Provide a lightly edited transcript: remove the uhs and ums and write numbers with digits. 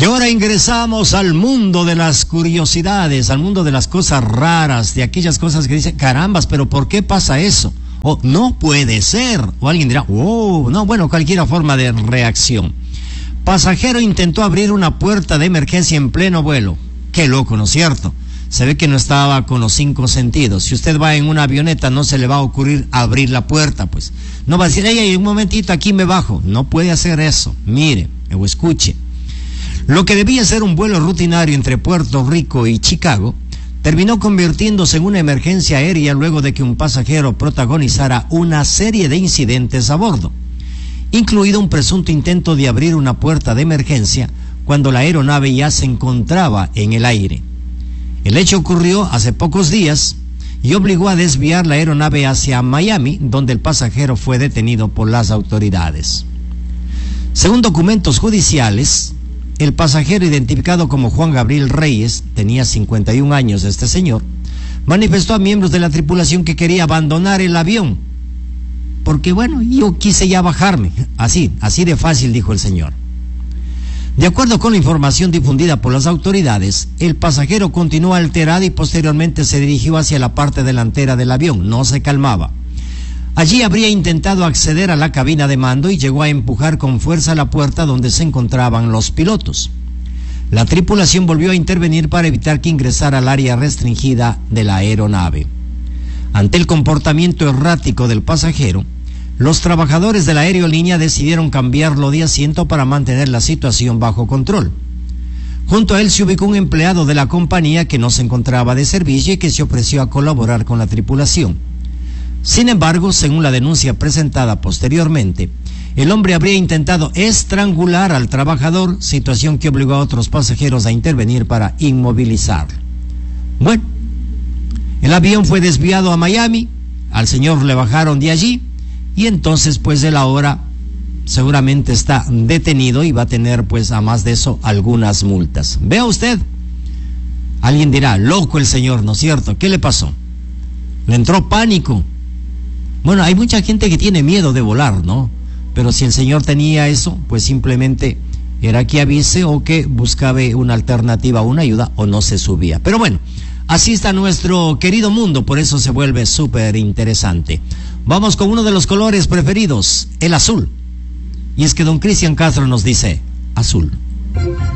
Y ahora ingresamos al mundo de las curiosidades, al mundo de las cosas raras, de aquellas cosas que dicen, carambas, pero ¿por qué pasa eso? O no puede ser. O alguien dirá, oh, no, bueno, cualquier forma de reacción. Pasajero intentó abrir una puerta de emergencia en pleno vuelo. Qué loco, ¿no es cierto? Se ve que no estaba con los 5 sentidos. Si usted va en una avioneta, no se le va a ocurrir abrir la puerta, pues. No va a decir, hey, un momentito, aquí me bajo. No puede hacer eso. Mire, o escuche. Lo que debía ser un vuelo rutinario entre Puerto Rico y Chicago, terminó convirtiéndose en una emergencia aérea luego de que un pasajero protagonizara una serie de incidentes a bordo, incluido un presunto intento de abrir una puerta de emergencia cuando la aeronave ya se encontraba en el aire. El hecho ocurrió hace pocos días y obligó a desviar la aeronave hacia Miami, donde el pasajero fue detenido por las autoridades. Según documentos judiciales, el pasajero, identificado como Juan Gabriel Reyes, tenía 51 años este señor, manifestó a miembros de la tripulación que quería abandonar el avión, porque bueno, yo quise ya bajarme, así de fácil, dijo el señor. De acuerdo con la información difundida por las autoridades, el pasajero continuó alterado y posteriormente se dirigió hacia la parte delantera del avión, no se calmaba. Allí habría intentado acceder a la cabina de mando y llegó a empujar con fuerza la puerta donde se encontraban los pilotos. La tripulación volvió a intervenir para evitar que ingresara al área restringida de la aeronave. Ante el comportamiento errático del pasajero, los trabajadores de la aerolínea decidieron cambiarlo de asiento para mantener la situación bajo control. Junto a él se ubicó un empleado de la compañía que no se encontraba de servicio y que se ofreció a colaborar con la tripulación. Sin embargo, según la denuncia presentada posteriormente, el hombre habría intentado estrangular al trabajador, situación que obligó a otros pasajeros a intervenir para inmovilizarlo. Bueno, el avión fue desviado a Miami, al señor le bajaron de allí, y entonces pues él ahora seguramente está detenido y va a tener pues a más de eso algunas multas. Vea usted, alguien dirá, loco el señor, ¿no es cierto? ¿Qué le pasó? Le entró pánico. Bueno, hay mucha gente que tiene miedo de volar, ¿no? Pero si el señor tenía eso, pues simplemente era que avise o que buscaba una alternativa, una ayuda, o no se subía. Pero bueno, así está nuestro querido mundo, por eso se vuelve súper interesante. Vamos con uno de los colores preferidos, el azul. Y es que don Cristian Castro nos dice, azul.